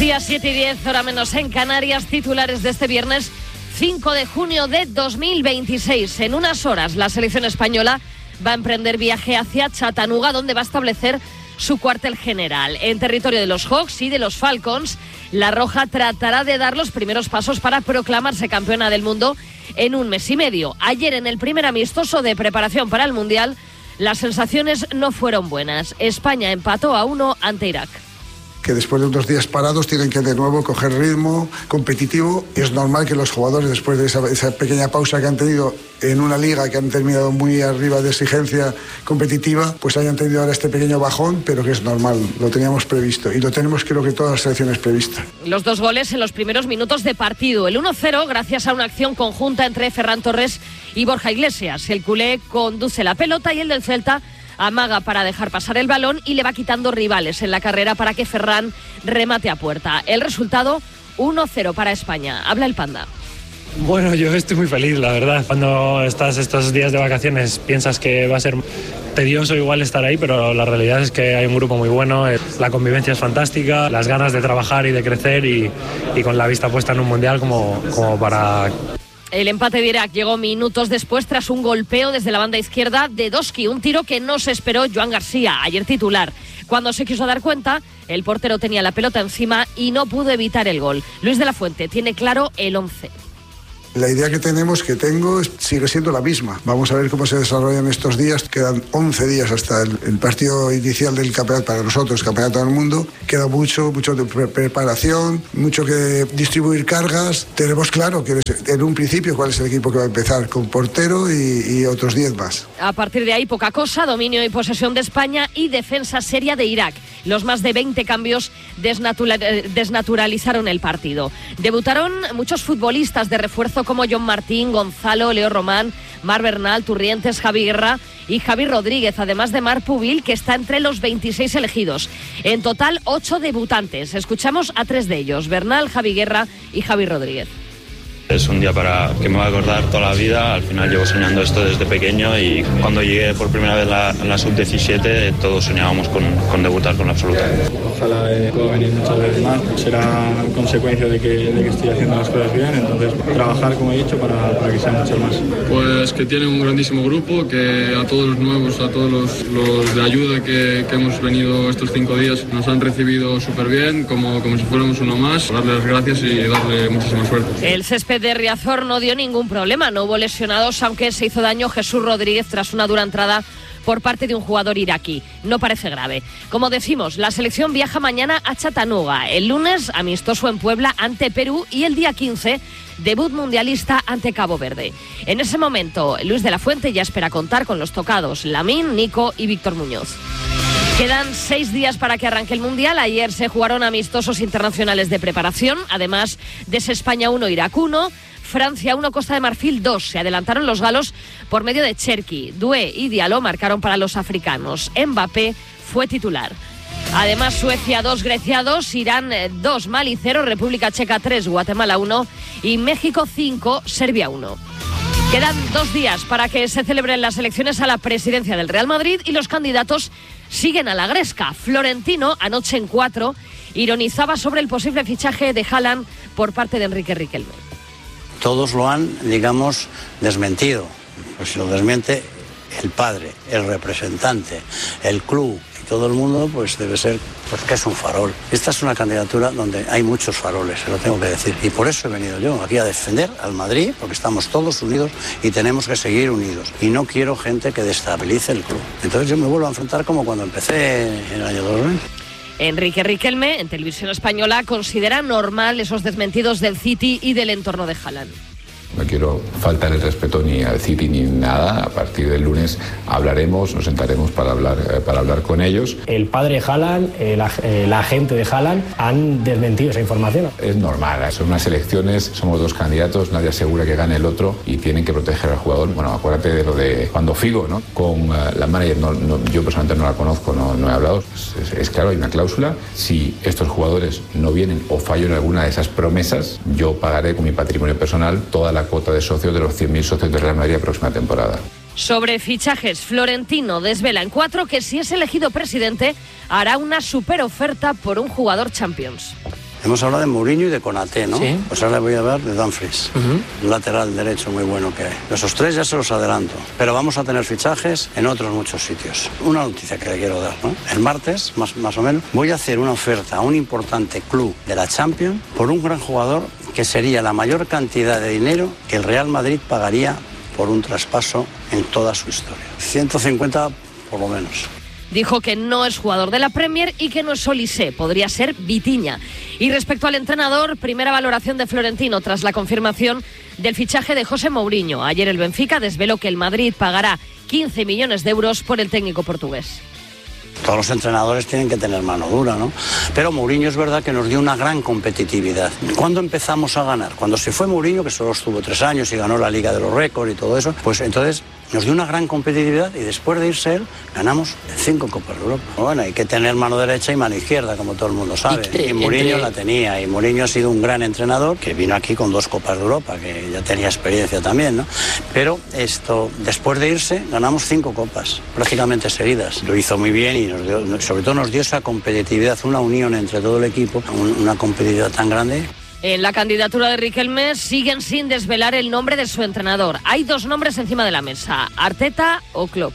días, 7:10, hora menos en Canarias. Titulares de este viernes 5 de junio de 2026. En unas horas la selección española va a emprender viaje hacia Chattanooga, donde va a establecer su cuartel general. En territorio de los Hawks y de los Falcons, la Roja tratará de dar los primeros pasos para proclamarse campeona del mundo en un mes y medio. Ayer, en el primer amistoso de preparación para el Mundial, las sensaciones no fueron buenas. España empató a 1 ante Irak. Que después de unos días parados tienen que de nuevo coger ritmo competitivo. Es normal que los jugadores, después de esa pequeña pausa que han tenido en una liga que han terminado muy arriba de exigencia competitiva, pues hayan tenido ahora este pequeño bajón, pero que es normal, lo teníamos previsto y lo tenemos, creo que todas las selecciones previstas. Los 2 goles en los primeros minutos de partido. El 1-0 gracias a una acción conjunta entre Ferran Torres y Borja Iglesias. El culé conduce la pelota y el del Celta amaga para dejar pasar el balón y le va quitando rivales en la carrera para que Ferran remate a puerta. El resultado, 1-0 para España. Habla el Panda. Bueno, yo estoy muy feliz, la verdad. Cuando estás estos días de vacaciones piensas que va a ser tedioso igual estar ahí, pero la realidad es que hay un grupo muy bueno, la convivencia es fantástica, las ganas de trabajar y de crecer y con la vista puesta en un mundial como para... El empate de Irak llegó minutos después tras un golpeo desde la banda izquierda de Doski, un tiro que no se esperó Joan García, ayer titular. Cuando se quiso dar cuenta, el portero tenía la pelota encima y no pudo evitar el gol. Luis de la Fuente tiene claro el 11. La idea que tengo sigue siendo la misma. Vamos a ver cómo se desarrollan estos días. Quedan 11 días hasta el partido inicial del campeonato para nosotros, Campeonato del Mundo. Queda mucho de preparación, mucho que distribuir cargas. Tenemos claro que en un principio cuál es el equipo que va a empezar, con portero y otros 10 más. A partir de ahí poca cosa, dominio y posesión de España y defensa seria de Irak. Los más de 20 cambios desnaturalizaron el partido. Debutaron muchos futbolistas de refuerzo como John Martín, Gonzalo, Leo Román, Mar Bernal, Turrientes, Javi Guerra y Javi Rodríguez, además de Mar Pubil, que está entre los 26 elegidos. En total, 8 debutantes. Escuchamos a 3 de ellos, Bernal, Javi Guerra y Javi Rodríguez. Es un día que me va a acordar toda la vida. Al final llevo soñando esto desde pequeño y cuando llegué por primera vez a la sub-17 todos soñábamos con debutar con la absoluta. Ojalá pueda venir muchas veces más. Será consecuencia de que estoy haciendo las cosas bien, entonces trabajar, como he dicho, para que sea mucho más. Pues que tiene un grandísimo grupo, que a todos los nuevos, a todos los de ayuda que hemos venido estos 5 días nos han recibido súper bien, como si fuéramos uno más. Darle las gracias y darle muchísima suerte. El césped de Riazor no dio ningún problema, no hubo lesionados, aunque se hizo daño Jesús Rodríguez tras una dura entrada por parte de un jugador iraquí. No parece grave. Como decimos, la selección viaja mañana a Chattanooga. El lunes, amistoso en Puebla ante Perú y el día 15, debut mundialista ante Cabo Verde. En ese momento, Luis de la Fuente ya espera contar con los tocados Lamín, Nico y Víctor Muñoz. Quedan 6 días para que arranque el Mundial. Ayer se jugaron amistosos internacionales de preparación, además de ese España 1, Irak 1, Francia 1, Costa de Marfil 2. Se adelantaron los galos por medio de Cherki. Doué y Diallo marcaron para los africanos. Mbappé fue titular. Además, Suecia 2, Grecia 2, Irán 2, Mali 0, República Checa 3, Guatemala 1 y México 5, Serbia 1. Quedan 2 días para que se celebren las elecciones a la presidencia del Real Madrid y los candidatos siguen a la gresca. Florentino, anoche en 4, ironizaba sobre el posible fichaje de Haaland por parte de Enrique Riquelme. Todos lo han, digamos, desmentido. Pues si lo desmiente el padre, el representante, el club y todo el mundo, pues debe ser porque es un farol. Esta es una candidatura donde hay muchos faroles, se lo tengo que decir. Y por eso he venido yo aquí a defender al Madrid, porque estamos todos unidos y tenemos que seguir unidos. Y no quiero gente que destabilice el club. Entonces yo me vuelvo a enfrentar como cuando empecé en el año 2000. Enrique Riquelme, en Televisión Española, considera normal esos desmentidos del City y del entorno de Haaland. No quiero faltar el respeto ni al City ni nada. A partir del lunes hablaremos, nos sentaremos para hablar con ellos. El padre de Haaland, la agente de Haaland han desmentido esa información. Es normal, son unas elecciones, somos 2 candidatos, nadie asegura que gane el otro y tienen que proteger al jugador. Bueno, acuérdate de lo de cuando Figo, ¿no? Con la manager, yo personalmente no la conozco, no he hablado. Es claro, hay una cláusula. Si estos jugadores no vienen o fallo en alguna de esas promesas, yo pagaré con mi patrimonio personal toda la cuota de socios de los 100.000 socios de Real Madrid la próxima temporada. Sobre fichajes, Florentino desvela en 4 que si es elegido presidente hará una superoferta por un jugador Champions. Hemos hablado de Mourinho y de Konaté, ¿no? Sí. Pues ahora le voy a hablar de Dumfries, un lateral derecho muy bueno que hay. Esos tres ya se los adelanto, pero vamos a tener fichajes en otros muchos sitios. Una noticia que le quiero dar, ¿no? El martes, más o menos, voy a hacer una oferta a un importante club de la Champions por un gran jugador que sería la mayor cantidad de dinero que el Real Madrid pagaría por un traspaso en toda su historia. 150 por lo menos. Dijo que no es jugador de la Premier y que no es Olise, podría ser Vitinha. Y respecto al entrenador, primera valoración de Florentino tras la confirmación del fichaje de José Mourinho. Ayer el Benfica desveló que el Madrid pagará 15 millones de euros por el técnico portugués. Todos los entrenadores tienen que tener mano dura, ¿no? Pero Mourinho es verdad que nos dio una gran competitividad. ¿Cuándo empezamos a ganar? Cuando se fue Mourinho, que solo estuvo 3 años y ganó la Liga de los Récords y todo eso, pues entonces nos dio una gran competitividad y después de irse él, ganamos 5 Copas de Europa. Bueno, hay que tener mano derecha y mano izquierda, como todo el mundo sabe. Y Mourinho la tenía, y Mourinho ha sido un gran entrenador que vino aquí con 2 Copas de Europa, que ya tenía experiencia también, ¿no? Pero después de irse, ganamos 5 copas, prácticamente seguidas. Lo hizo muy bien y sobre todo nos dio esa competitividad, una unión entre todo el equipo, una competitividad tan grande. En la candidatura de Riquelme siguen sin desvelar el nombre de su entrenador. Hay 2 nombres encima de la mesa, Arteta o Klopp.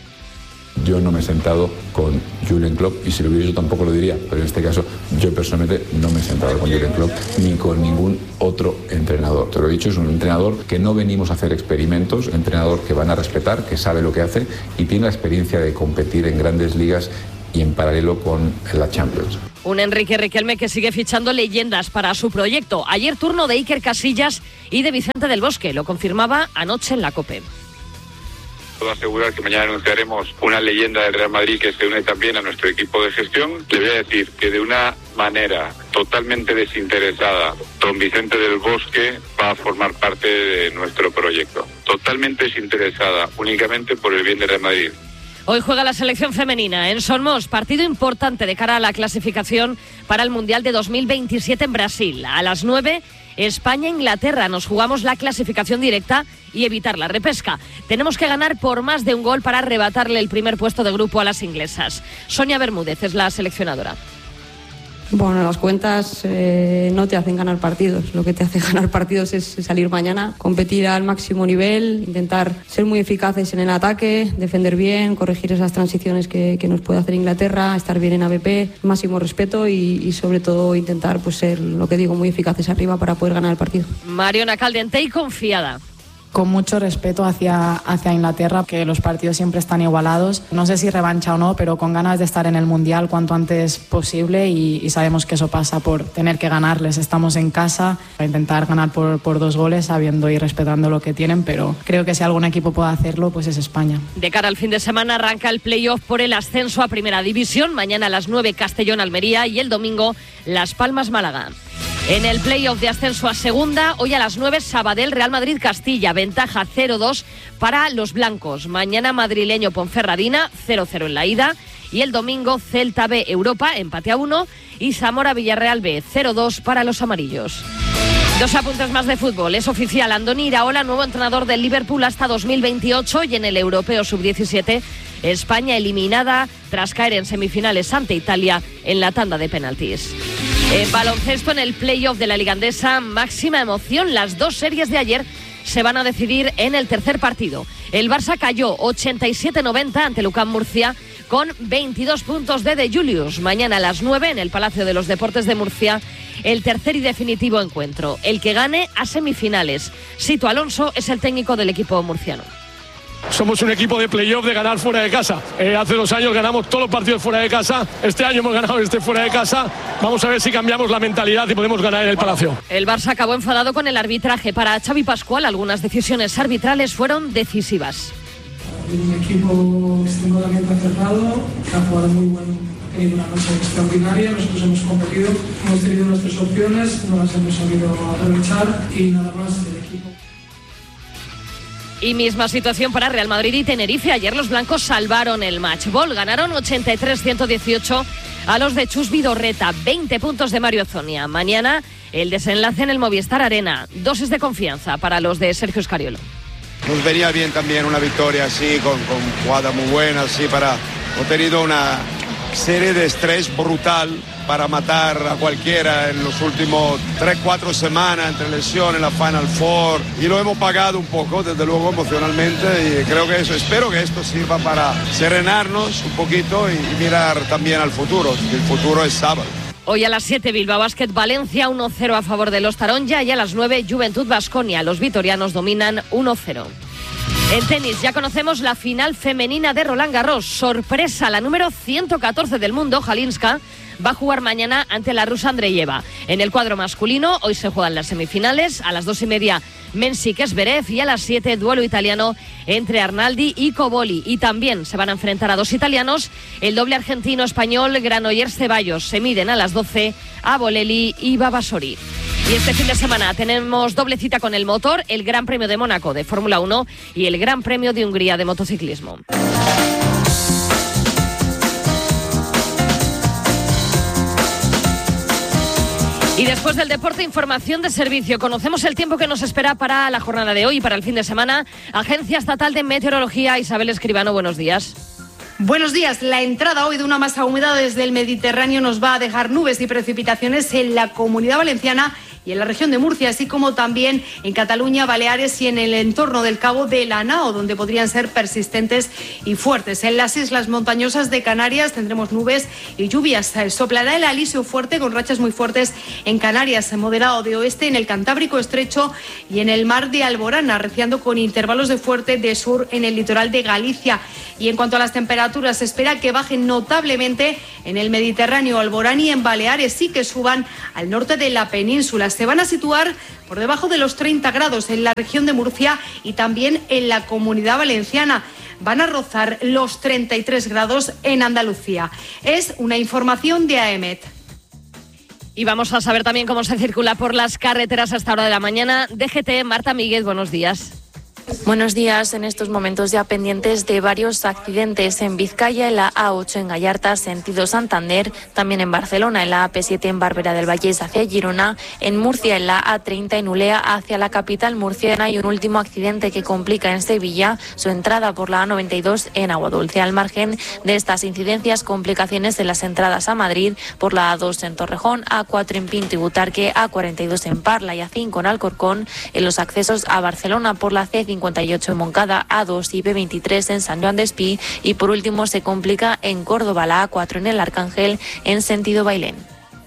Yo no me he sentado con Jürgen Klopp y si lo hubiera yo tampoco lo diría, pero en este caso yo personalmente no me he sentado con Jürgen Klopp ni con ningún otro entrenador. Te lo he dicho, es un entrenador que no venimos a hacer experimentos, un entrenador que van a respetar, que sabe lo que hace y tiene la experiencia de competir en grandes ligas y en paralelo con la Champions. Un Enrique Riquelme que sigue fichando leyendas para su proyecto. Ayer turno de Iker Casillas y de Vicente del Bosque, lo confirmaba anoche en la COPE. Puedo asegurar que mañana anunciaremos una leyenda del Real Madrid que se une también a nuestro equipo de gestión. Le voy a decir que de una manera totalmente desinteresada, don Vicente del Bosque va a formar parte de nuestro proyecto. Totalmente desinteresada, únicamente por el bien del Real Madrid. Hoy juega la selección femenina en Somos, partido importante de cara a la clasificación para el Mundial de 2027 en Brasil. A las 9, España-Inglaterra. Nos jugamos la clasificación directa y evitar la repesca. Tenemos que ganar por más de un gol para arrebatarle el primer puesto de grupo a las inglesas. Sonia Bermúdez es la seleccionadora. Bueno, las cuentas no te hacen ganar partidos. Lo que te hace ganar partidos es salir mañana, competir al máximo nivel, intentar ser muy eficaces en el ataque, defender bien, corregir esas transiciones que nos puede hacer Inglaterra, estar bien en AVP, máximo respeto y sobre todo intentar pues ser, lo que digo, muy eficaces arriba para poder ganar el partido. Mariona Caldentey confiada. Con mucho respeto hacia Inglaterra, que los partidos siempre están igualados. No sé si revancha o no, pero con ganas de estar en el Mundial cuanto antes posible y sabemos que eso pasa por tener que ganarles. Estamos en casa, a intentar ganar por 2 goles, sabiendo y respetando lo que tienen, pero creo que si algún equipo puede hacerlo, pues es España. De cara al fin de semana arranca el playoff por el ascenso a Primera División. Mañana a las 9 Castellón-Almería y el domingo Las Palmas-Málaga. En el playoff de ascenso a segunda, hoy a las 9, Sabadell, Real Madrid-Castilla, ventaja 0-2 para los blancos. Mañana madrileño Ponferradina, 0-0 en la ida. Y el domingo Celta B, Europa, empate a 1. Y Zamora-Villarreal B, 0-2 para los amarillos. 2 apuntes más de fútbol. Es oficial, Andoni Iraola, nuevo entrenador del Liverpool hasta 2028 y en el Europeo Sub-17, España eliminada tras caer en semifinales ante Italia en la tanda de penaltis. En baloncesto, en el playoff de la Liga Andesa, máxima emoción. Las 2 series de ayer se van a decidir en el tercer partido. El Barça cayó 87-90 ante Lucán Murcia con 22 puntos de Julius. Mañana a las 9 en el Palacio de los Deportes de Murcia, el tercer y definitivo encuentro. El que gane a semifinales. Sito Alonso es el técnico del equipo murciano. Somos un equipo de playoff de ganar fuera de casa. Hace 2 años ganamos todos los partidos fuera de casa. Este año hemos ganado fuera de casa. Vamos a ver si cambiamos la mentalidad y podemos ganar en el Palacio. El Barça acabó enfadado con el arbitraje. Para Xavi Pascual, algunas decisiones arbitrales fueron decisivas. Un equipo extremadamente cerrado, que ha jugado muy bueno, ha tenido una noche extraordinaria. Nosotros hemos competido, hemos tenido nuestras opciones, no las hemos sabido aprovechar y nada más del equipo. Y misma situación para Real Madrid y Tenerife. Ayer los blancos salvaron el match ball. Ganaron 83-118 a los de Chus Vidorreta. 20 puntos de Mario Zonia. Mañana el desenlace en el Movistar Arena. Dosis de confianza para los de Sergio Scariolo. Nos venía bien también una victoria así, con jugada muy buena, así para... Hemos tenido una serie de estrés brutal para matar a cualquiera en los últimos 3-4 semanas entre lesiones, la Final Four, y lo hemos pagado un poco, desde luego emocionalmente, y creo que espero que esto sirva para serenarnos un poquito y mirar también al futuro. El futuro es sábado. Hoy a las 7, Bilbao Basket Valencia 1-0 a favor de los Taronja, y a las 9, Juventud Baskonia. Los vitorianos dominan 1-0. En tenis ya conocemos la final femenina de Roland Garros. Sorpresa, la número 114 del mundo, Jalinska, va a jugar mañana ante la rusa Andreyeva. En el cuadro masculino, hoy se juegan las semifinales. A las 2:30, Mensik-Zverev, y a las 7, duelo italiano entre Arnaldi y Cobolli. Y también se van a enfrentar a dos italianos, el doble argentino-español Granollers-Ceballos. Se miden a las 12 a Bolelli y Babasori. Y este fin de semana tenemos doble cita con el motor, el Gran Premio de Mónaco de Fórmula 1 y el Gran Premio de Hungría de motociclismo. Y después del deporte, información de servicio. Conocemos el tiempo que nos espera para la jornada de hoy y para el fin de semana. Agencia Estatal de Meteorología, Isabel Escribano, buenos días. Buenos días. La entrada hoy de una masa húmeda desde el Mediterráneo nos va a dejar nubes y precipitaciones en la Comunidad Valenciana y en la región de Murcia, así como también en Cataluña, Baleares y en el entorno del Cabo de Lanao, donde podrían ser persistentes y fuertes. En las islas montañosas de Canarias tendremos nubes y lluvias. Soplará el alisio fuerte con rachas muy fuertes en Canarias, moderado de oeste en el Cantábrico estrecho y en el mar de Alborán, arreciando con intervalos de fuerte de sur en el litoral de Galicia. Y en cuanto a las temperaturas, se espera que bajen notablemente en el Mediterráneo, Alborán y en Baleares, y que suban al norte de la península. Se van a situar por debajo de los 30 grados en la región de Murcia y también en la Comunidad Valenciana. Van a rozar los 33 grados en Andalucía. Es una información de AEMET. Y vamos a saber también cómo se circula por las carreteras a esta hora de la mañana. DGT, Marta Míguez, buenos días. Buenos días. En estos momentos ya pendientes de varios accidentes en Vizcaya, en la A8 en Gallarta, sentido Santander, también en Barcelona, en la AP7 en Barberá del Vallés hacia Girona, en Murcia, en la A30 en Ulea hacia la capital murciana, y un último accidente que complica en Sevilla su entrada por la A92 en Aguadulce. Al margen de estas incidencias, complicaciones en las entradas a Madrid por la A2 en Torrejón, A4 en Pinto y Butarque, A42 en Parla y A5 en Alcorcón, en los accesos a Barcelona por la C58 en Moncada, A2 y B23 en San Joan d'Espí, y por último se complica en Córdoba la A4 en el Arcángel en sentido Bailén.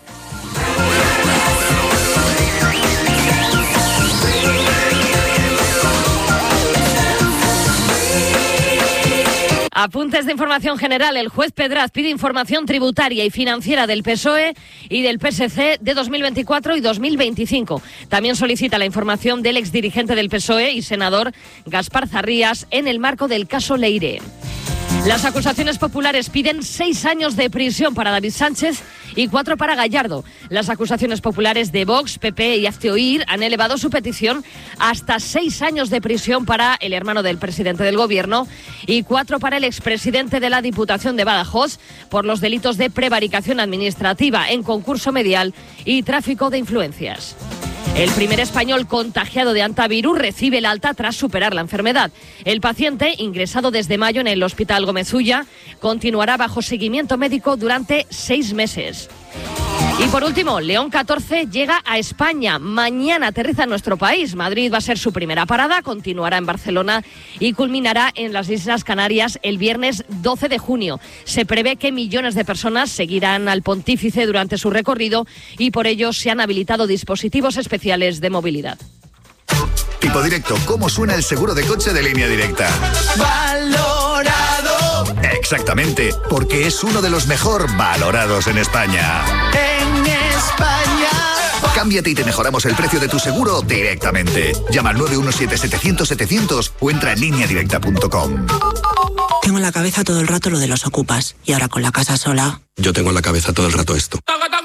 Apuntes de información general. El juez Pedraz pide información tributaria y financiera del PSOE y del PSC de 2024 y 2025. También solicita la información del exdirigente del PSOE y senador Gaspar Zarrías en el marco del caso Leire. Las acusaciones populares piden 6 años de prisión para David Sánchez y 4 para Gallardo. Las acusaciones populares de Vox, PP y Hazte Oír han elevado su petición hasta 6 años de prisión para el hermano del presidente del gobierno y 4 para el expresidente de la Diputación de Badajoz por los delitos de prevaricación administrativa en concurso medial y tráfico de influencias. El primer español contagiado de hantavirus recibe el alta tras superar la enfermedad. El paciente, ingresado desde mayo en el Hospital Gómez Ulla, continuará bajo seguimiento médico durante 6 meses. Y por último, León 14 llega a España. Mañana aterriza en nuestro país. Madrid va a ser su primera parada, continuará en Barcelona y culminará en las Islas Canarias el viernes 12 de junio. Se prevé que millones de personas seguirán al pontífice durante su recorrido y por ello se han habilitado dispositivos especiales de movilidad. Tipo Directo, ¿cómo suena el seguro de coche de Línea Directa? ¡Valorado! Exactamente, porque es uno de los mejor valorados en España. ¡En España! Cámbiate y te mejoramos el precio de tu seguro directamente. Llama al 917-700-700 o entra en lineadirecta.com. Tengo en la cabeza todo el rato lo de los ocupas y ahora con la casa sola. Yo tengo en la cabeza todo el rato esto.